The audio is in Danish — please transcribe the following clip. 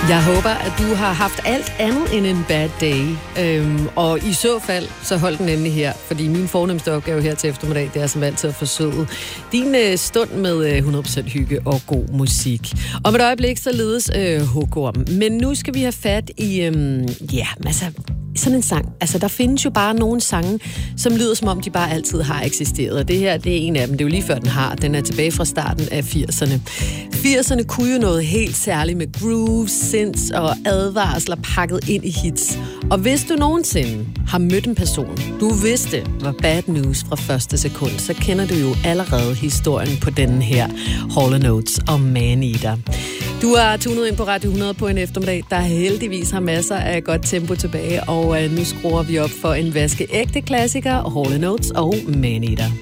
Jeg håber, at du har haft alt andet end en bad day. Og i så fald, så hold den nemlig her. Fordi min fornemmeste opgave her til eftermiddag, det er som altid at forsøge din stund med 100% hygge og god musik. Om et øjeblik, så ledes hugorm. Men nu skal vi have fat i, sådan en sang. Altså, der findes jo bare nogle sange, som lyder som om, de bare altid har eksisteret. Og det her, det er en af dem. Det er jo lige før, den har. Den er tilbage fra starten af 80'erne. 80'erne kunne jo noget helt særligt med grooves, synths og advarsler pakket ind i hits. Og hvis du nogensinde har mødt en person, du vidste var bad news fra første sekund, så kender du jo allerede historien på den her Hall & Oates og Maneater. Du har tunet ind på Radio 100 på en eftermiddag, der heldigvis har masser af godt tempo tilbage, og nu skruer vi op for en vaskeægte klassiker, Hall & Oates og Maneater.